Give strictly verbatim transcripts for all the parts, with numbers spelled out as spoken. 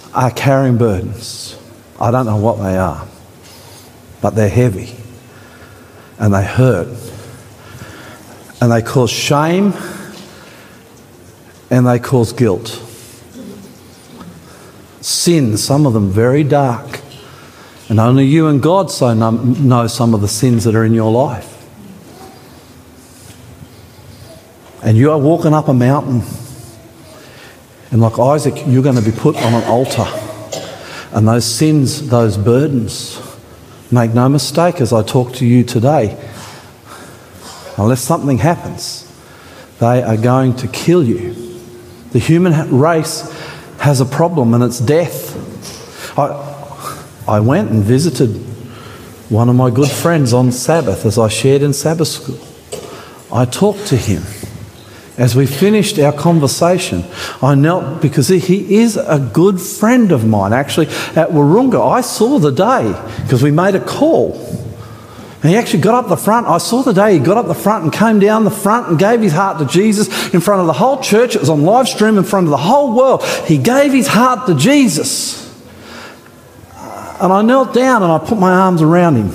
are carrying burdens. I don't know what they are, but they're heavy and they hurt and they cause shame and they cause guilt. Sin, some of them very dark, and only you and God so know some of the sins that are in your life. And you are walking up a mountain, and like Isaac, you're going to be put on an altar. And those sins, those burdens, make no mistake as I talk to you today, unless something happens, they are going to kill you. The human race has a problem, and it's death. I, I went and visited one of my good friends on Sabbath as I shared in Sabbath school. I talked to him. As we finished our conversation, I knelt because he is a good friend of mine. Actually, at Wahroonga, I saw the day because we made a call. And he actually got up the front. I saw the day he got up the front and came down the front and gave his heart to Jesus in front of the whole church. It was on live stream in front of the whole world. He gave his heart to Jesus. And I knelt down and I put my arms around him.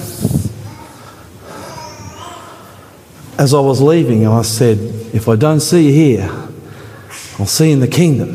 As I was leaving, I said, if I don't see you here, I'll see you in the kingdom.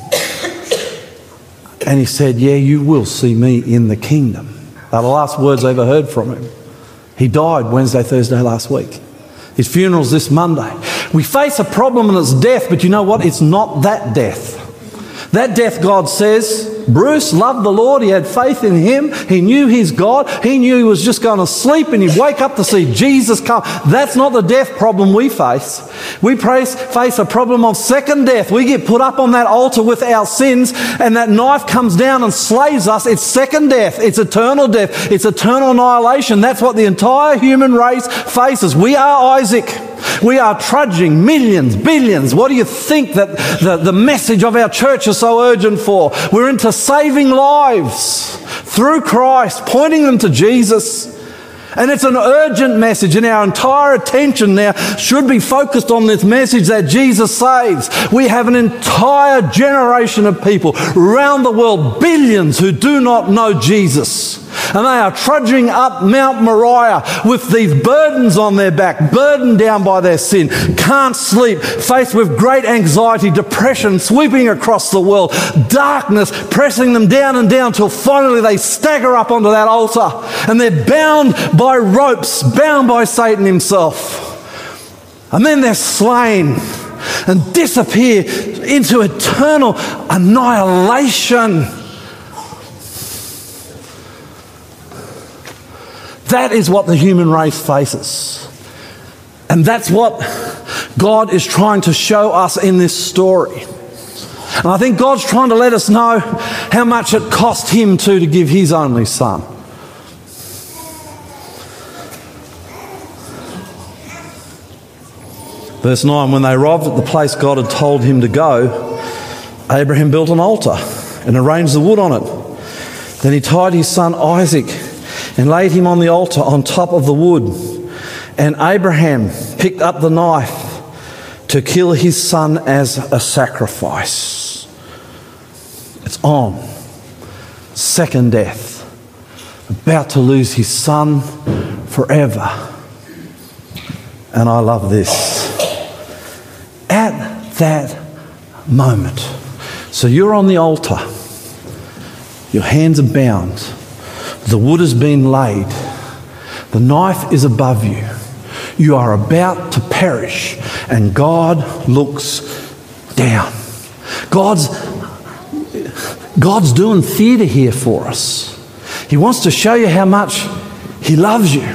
And he said, yeah, you will see me in the kingdom. They're the last words I ever heard from him. He died Wednesday, Thursday last week. His funeral's this Monday. We face a problem and it's death, but you know what? It's not that death. That death, God says, Bruce loved the Lord. He had faith in him. He knew he's God. He knew he was just going to sleep and he'd wake up to see Jesus come. That's not the death problem we face. We face a problem of second death. We get put up on that altar with our sins and that knife comes down and slays us. It's second death. It's eternal death. It's eternal annihilation. That's what the entire human race faces. We are Isaac. We are trudging millions, billions. What do you think that the, the message of our church is so urgent for? We're into saving lives through Christ, pointing them to Jesus. And it's an urgent message, and our entire attention now should be focused on this message that Jesus saves. We have an entire generation of people around the world, billions, who do not know Jesus. And they are trudging up Mount Moriah with these burdens on their back, burdened down by their sin, can't sleep, faced with great anxiety, depression sweeping across the world, darkness pressing them down and down till finally they stagger up onto that altar and they're bound by ropes, bound by Satan himself. And then they're slain and disappear into eternal annihilation. That is what the human race faces. And that's what God is trying to show us in this story. And I think God's trying to let us know how much it cost him too to give his only son. Verse nine, when they arrived at the place God had told him to go, Abraham built an altar and arranged the wood on it. Then he tied his son Isaac and laid him on the altar on top of the wood. And Abraham picked up the knife to kill his son as a sacrifice. It's on. Second death. About to lose his son forever. And I love this. At that moment, so you're on the altar. Your hands are bound. The wood has been laid. The knife is above you. You are about to perish. And God looks down. God's, God's doing theatre here for us. He wants to show you how much he loves you.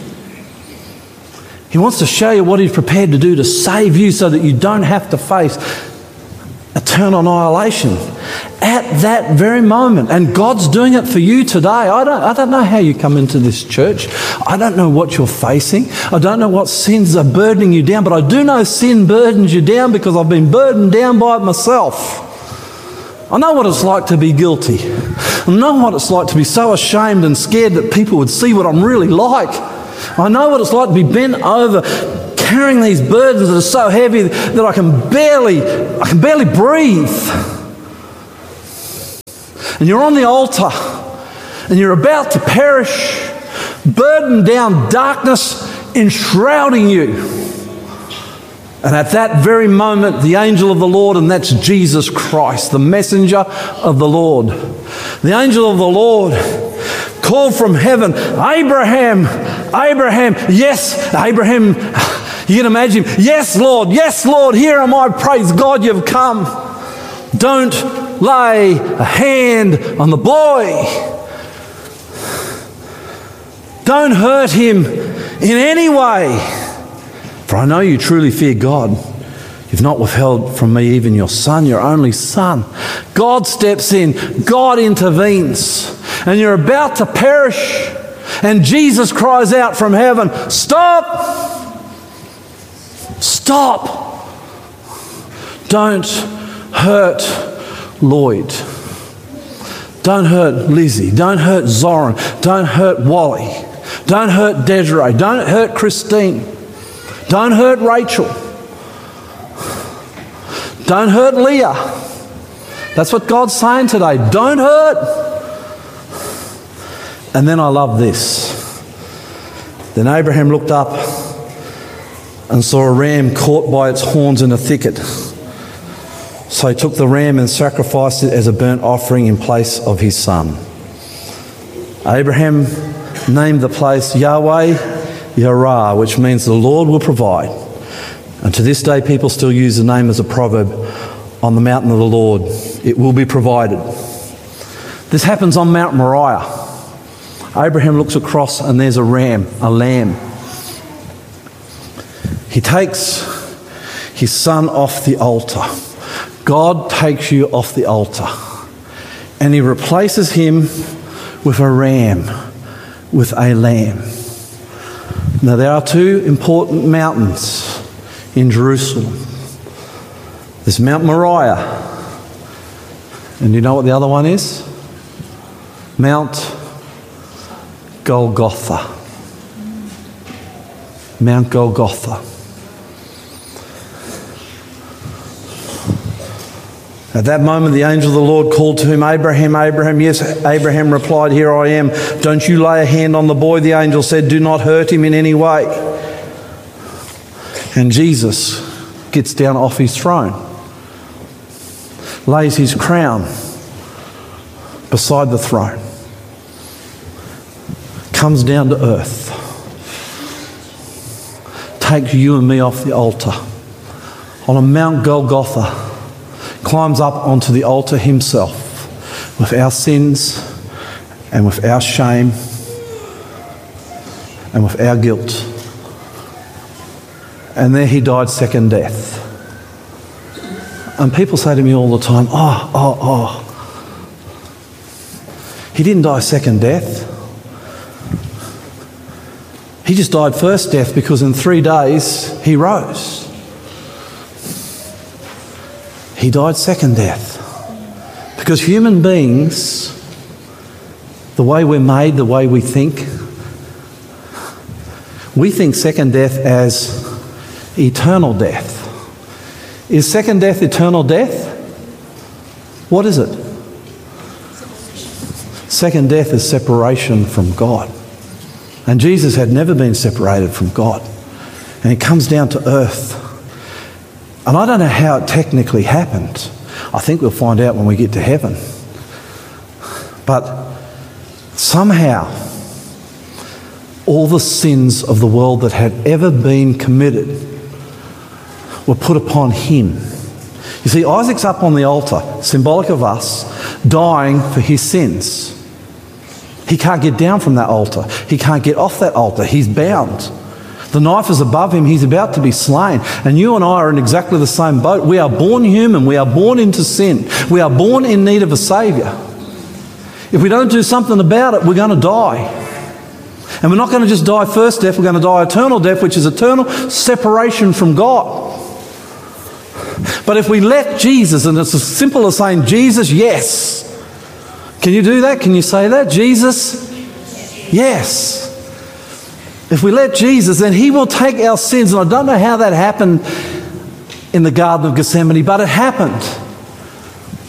He wants to show you what he's prepared to do to save you so that you don't have to face eternal annihilation at that very moment. And God's doing it for you today. I don't, I don't know how you come into this church. I don't know what you're facing. I don't know what sins are burdening you down, but I do know sin burdens you down because I've been burdened down by it myself. I know what it's like to be guilty. I know what it's like to be so ashamed and scared that people would see what I'm really like. I know what it's like to be bent over, carrying these burdens that are so heavy that I can barely, I can barely breathe. and you're on the altar, and you're about to perish, burdened down, darkness enshrouding you. And at that very moment, the angel of the Lord, and that's Jesus Christ, the messenger of the Lord, the angel of the Lord called from heaven, Abraham, Abraham, yes, Abraham, you can imagine, yes, Lord, yes, Lord, here am I, praise God, you've come. Don't lay a hand on the boy. Don't hurt him in any way. For I know you truly fear God. You've not withheld from me even your son, your only son. God steps in. God intervenes. And you're about to perish. And Jesus cries out from heaven, stop! Stop! Don't hurt Lloyd. Don't hurt Lizzie. Don't hurt Zoran. Don't hurt Wally. Don't hurt Desiree. Don't hurt Christine. Don't hurt Rachel. Don't hurt Leah. That's what God's saying today. Don't hurt. And then I love this. Then Abraham looked up and saw a ram caught by its horns in a thicket. So he took the ram and sacrificed it as a burnt offering in place of his son. Abraham named the place Yahweh Yireh, which means the Lord will provide. And to this day, people still use the name as a proverb, on the mountain of the Lord, it will be provided. This happens on Mount Moriah. Abraham looks across and there's a ram, a lamb. He takes his son off the altar. God takes you off the altar and he replaces him with a ram, with a lamb. Now there are two important mountains in Jerusalem. There's Mount Moriah, and you know what the other one is? Mount Golgotha. Mount Golgotha. At that moment, the angel of the Lord called to him, Abraham, Abraham. Yes, Abraham replied, here I am. Don't you lay a hand on the boy. The angel said, do not hurt him in any way. And Jesus gets down off his throne, lays his crown beside the throne, comes down to earth, takes you and me off the altar on a Mount Golgotha, climbs up onto the altar himself with our sins and with our shame and with our guilt. And there he died second death. And people say to me all the time, oh, oh, oh. He didn't die second death. He just died first death because in three days he rose. He died second death. Because human beings, the way we're made, the way we think, we think second death as eternal death. Is second death eternal death? What is it? Second death is separation from God. And Jesus had never been separated from God. And he comes down to earth. And I don't know how it technically happened. I think we'll find out when we get to heaven. But somehow, all the sins of the world that had ever been committed were put upon him. You see, Isaac's up on the altar, symbolic of us, dying for his sins. He can't get down from that altar. He can't get off that altar. He's bound. The knife is above him. He's about to be slain. And you and I are in exactly the same boat. We are born human. We are born into sin. We are born in need of a saviour. If we don't do something about it, we're going to die. And we're not going to just die first death. We're going to die eternal death, which is eternal separation from God. But if we let Jesus, and it's as simple as saying, Jesus, yes. Can you do that? Can you say that? Jesus, yes. If we let Jesus, then he will take our sins. And I don't know how that happened in the Garden of Gethsemane, but it happened.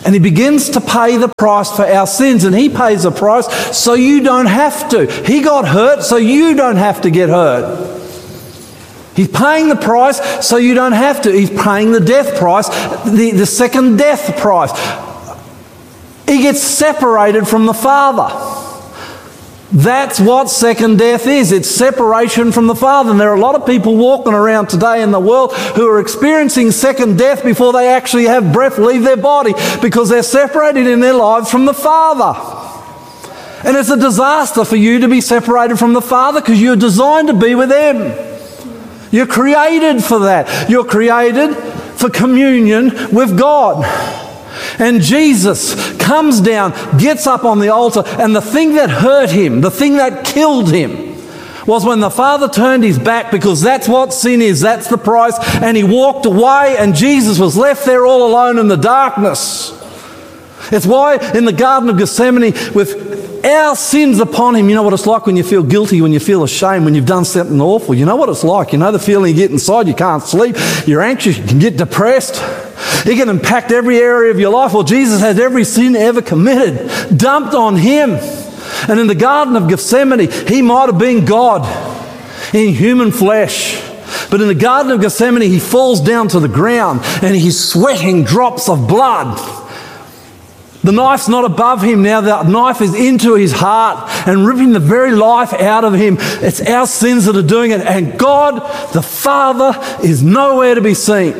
And he begins to pay the price for our sins, and he pays the price so you don't have to. He got hurt so you don't have to get hurt. He's paying the price so you don't have to. He's paying the death price, the, the second death price. He gets separated from the Father. That's what second death is. It's separation from the Father. And there are a lot of people walking around today in the world who are experiencing second death before they actually have breath leave their body, because they're separated in their lives from the Father. And it's a disaster for you to be separated from the Father, because you're designed to be with Him. You're created for that. You're created for communion with God. And Jesus comes down, gets up on the altar, and the thing that hurt him, the thing that killed him, was when the Father turned his back, because that's what sin is, that's the price, and he walked away, and Jesus was left there all alone in the darkness. It's why in the Garden of Gethsemane, with our sins upon him, you know what it's like when you feel guilty, when you feel ashamed, when you've done something awful. You know what it's like. You know the feeling you get inside. You can't sleep. You're anxious. You can get depressed. It can impact every area of your life. Well, Jesus has every sin ever committed dumped on him. And in the Garden of Gethsemane, he might have been God in human flesh. But in the Garden of Gethsemane, he falls down to the ground and he's sweating drops of blood. The knife's not above him now. The knife is into his heart and ripping the very life out of him. It's our sins that are doing it. And God, the Father, is nowhere to be seen.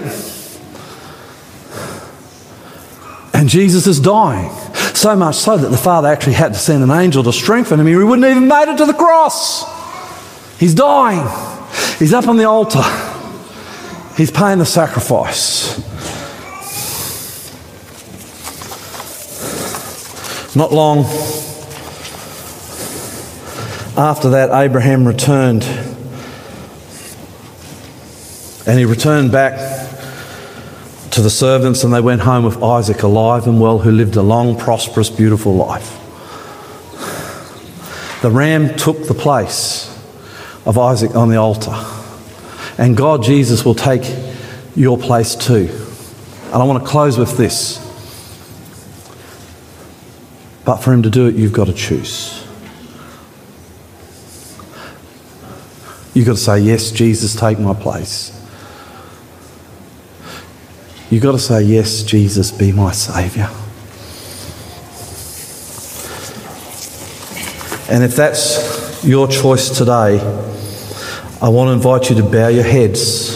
And Jesus is dying. So much so that the Father actually had to send an angel to strengthen him. He wouldn't even made it to the cross. He's dying. He's up on the altar. He's paying the sacrifice. Not long after that, Abraham returned. And he returned back to the servants, and they went home with Isaac alive and well, who lived a long, prosperous, beautiful life. The ram took the place of Isaac on the altar. And God, Jesus, will take your place too. And I want to close with this. But for him to do it, you've got to choose. You've got to say, yes, Jesus, take my place. You've got to say, yes, Jesus, be my Saviour. And if that's your choice today, I want to invite you to bow your heads.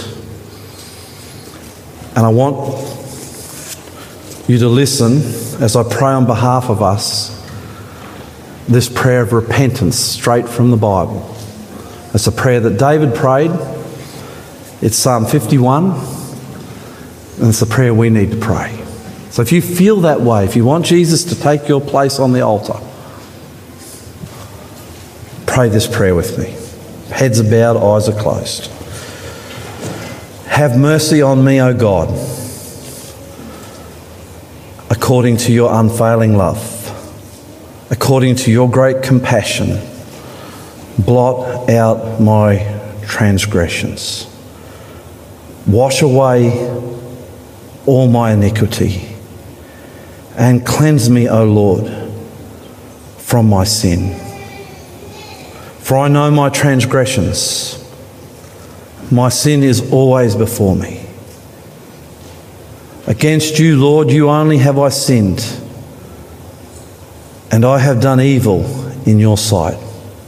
And I want you to listen as I pray on behalf of us this prayer of repentance straight from the Bible. It's a prayer that David prayed. It's Psalm fifty-one. And it's a prayer we need to pray. So if you feel that way, if you want Jesus to take your place on the altar, pray this prayer with me. Heads are bowed, eyes are closed. Have mercy on me, O God, according to your unfailing love, according to your great compassion. Blot out my transgressions. Wash away all my iniquity, and cleanse me, O Lord, from my sin. For I know my transgressions. My sin is always before me. Against you, Lord, you only have I sinned, and I have done evil in your sight.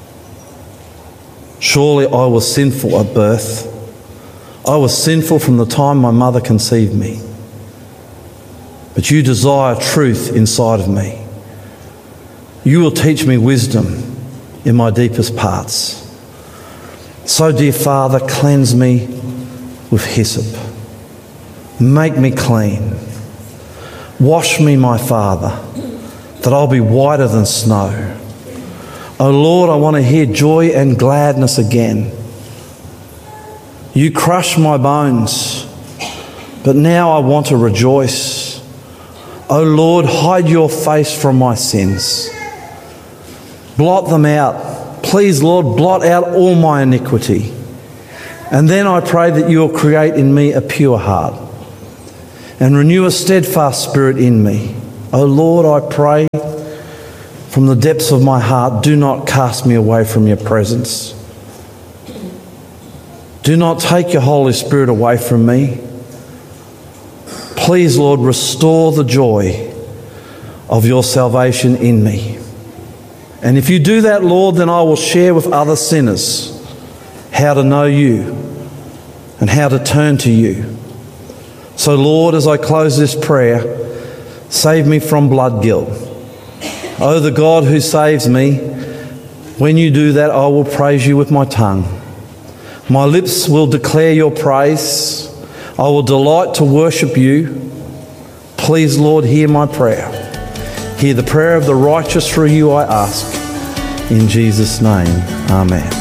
Surely I was sinful at birth. I was sinful from the time my mother conceived me. But you desire truth inside of me. You will teach me wisdom in my deepest parts. So, dear Father, cleanse me with hyssop. Make me clean. Wash me, my Father, that I'll be whiter than snow. Oh Lord, I want to hear joy and gladness again. You crush my bones, but now I want to rejoice. Oh Lord, hide your face from my sins. Blot them out. Please, Lord, blot out all my iniquity. And then I pray that you will create in me a pure heart and renew a steadfast spirit in me. O Lord, I pray from the depths of my heart, do not cast me away from your presence. Do not take your Holy Spirit away from me. Please, Lord, restore the joy of your salvation in me. And if you do that, Lord, then I will share with other sinners how to know you and how to turn to you. So, Lord, as I close this prayer, save me from blood guilt. Oh, the God who saves me, when you do that, I will praise you with my tongue. My lips will declare your praise. I will delight to worship you. Please, Lord, hear my prayer. Hear the prayer of the righteous through you, I ask. In Jesus' name, amen.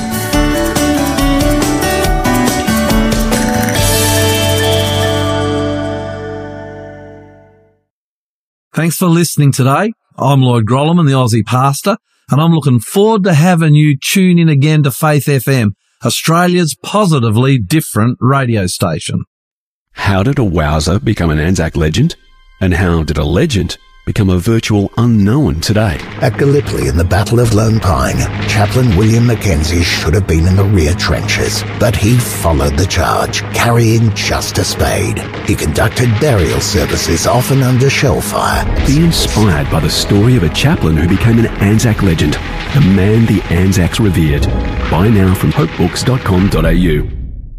Thanks for listening today. I'm Lloyd Grolleman, the Aussie pastor, and I'm looking forward to having you tune in again to Faith F M, Australia's positively different radio station. How did a wowser become an Anzac legend? And how did a legend become a virtual unknown today? At Gallipoli in the Battle of Lone Pine, Chaplain William Mackenzie should have been in the rear trenches, but he followed the charge, carrying just a spade. He conducted burial services, often under shell fire. Be inspired by the story of a chaplain who became an Anzac legend, the man the Anzacs revered. Buy now from hope books dot com dot a u.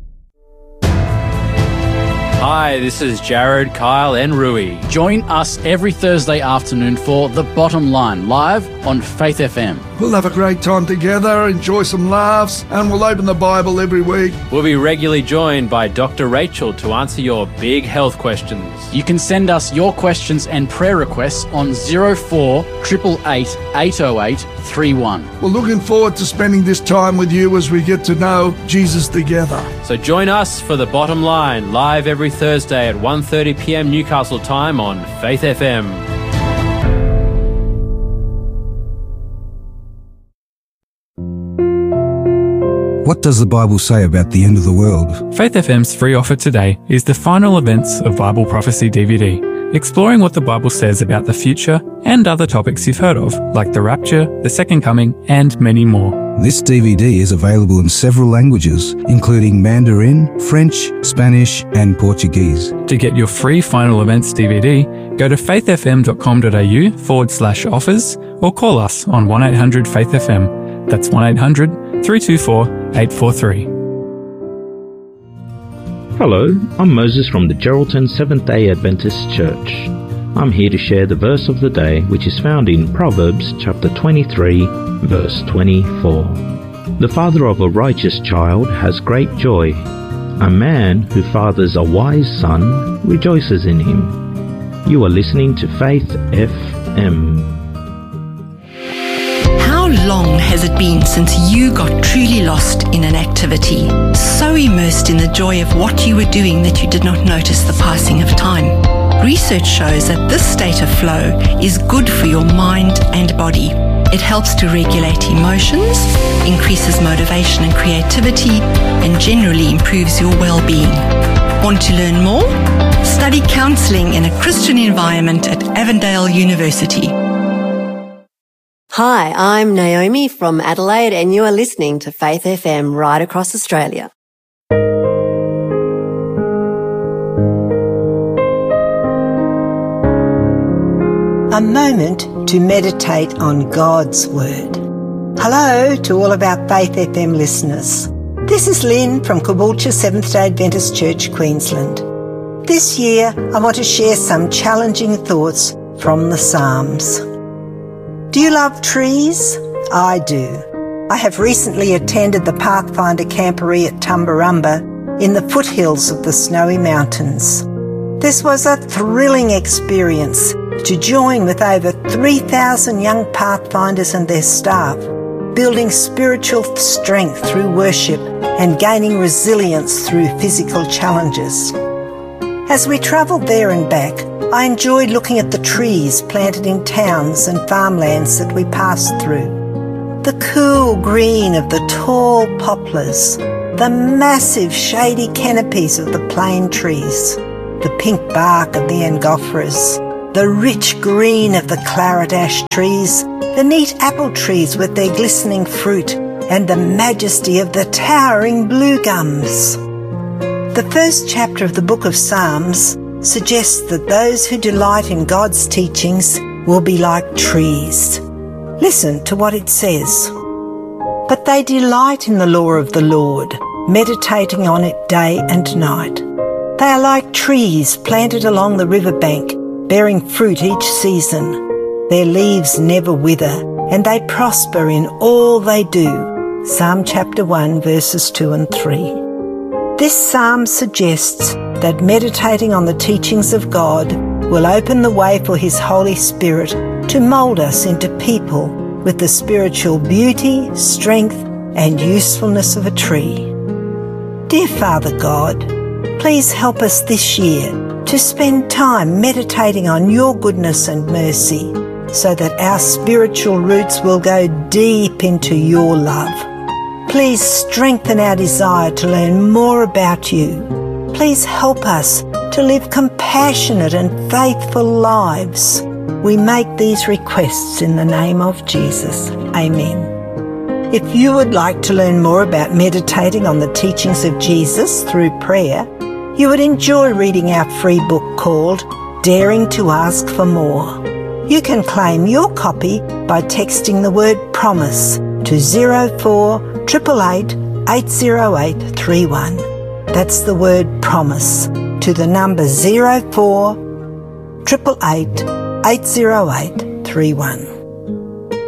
Hi, this is Jared, Kyle and Rui. Join us every Thursday afternoon for The Bottom Line, live on Faith F M. We'll have a great time together, enjoy some laughs, and we'll open the Bible every week. We'll be regularly joined by Doctor Rachel to answer your big health questions. You can send us your questions and prayer requests on zero four eight eight eight, eight zero eight three one. We're looking forward to spending this time with you as we get to know Jesus together. So join us for The Bottom Line, live every Thursday at one thirty p m Newcastle time on Faith F M. What does the Bible say about the end of the world? Faith F M's free offer today is the final events of Bible Prophecy D V D, exploring what the Bible says about the future and other topics you've heard of, like the rapture, the second coming, and many more. This D V D is available in several languages, including Mandarin, French, Spanish, and Portuguese. To get your free final events D V D, go to faithfm.com.au forward slash offers or call us on one eight hundred faith F M. That's one eight hundred, three two four, eight four three. Hello, I'm Moses from the Geraldton Seventh-day Adventist Church. I'm here to share the verse of the day, which is found in Proverbs chapter twenty-three, verse twenty-four. The father of a righteous child has great joy. A man who fathers a wise son rejoices in him. You are listening to Faith F M. How long has it been since you got truly lost in an activity, so immersed in the joy of what you were doing that you did not notice the passing of time? Research shows that this state of flow is good for your mind and body. It helps to regulate emotions, increases motivation and creativity, and generally improves your well-being. Want to learn more? Study counselling in a Christian environment at Avondale University. Hi, I'm Naomi from Adelaide, and you are listening to Faith F M right across Australia. A moment to meditate on God's Word. Hello to all of our Faith F M listeners. This is Lynn from Caboolture Seventh-day Adventist Church, Queensland. This year, I want to share some challenging thoughts from the Psalms. Do you love trees? I do. I have recently attended the Pathfinder Camporee at Tumbarumba in the foothills of the Snowy Mountains. This was a thrilling experience to join with over three thousand young Pathfinders and their staff, building spiritual strength through worship and gaining resilience through physical challenges. As we travelled there and back, I enjoyed looking at the trees planted in towns and farmlands that we passed through. The cool green of the tall poplars, the massive shady canopies of the plane trees, the pink bark of the angophorus, the rich green of the claret ash trees, the neat apple trees with their glistening fruit, and the majesty of the towering blue gums. The first chapter of the book of Psalms suggests that those who delight in God's teachings will be like trees. Listen to what it says. But they delight in the law of the Lord, meditating on it day and night. They are like trees planted along the riverbank, bearing fruit each season. Their leaves never wither, and they prosper in all they do. Psalm chapter one, verses two and three. This psalm suggests that meditating on the teachings of God will open the way for His Holy Spirit to mould us into people with the spiritual beauty, strength, and usefulness of a tree. Dear Father God, please help us this year to spend time meditating on Your goodness and mercy so that our spiritual roots will go deep into Your love. Please strengthen our desire to learn more about You. Please help us to live compassionate and faithful lives. We make these requests in the name of Jesus. Amen. If you would like to learn more about meditating on the teachings of Jesus through prayer, you would enjoy reading our free book called Daring to Ask for More. You can claim your copy by texting the word PROMISE to zero four eight eight eight, eight zero eight three one. That's the word PROMISE to the number zero four eight eight eight, eight zero eight three one.